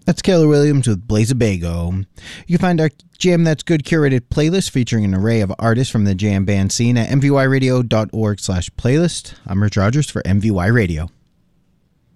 That's Keller Williams with Blaze a Bago. You can find our Jam That's Good curated playlist featuring an array of artists from the jam band scene at mvyradio.org/playlist. I'm Rich Rogers for MVY Radio.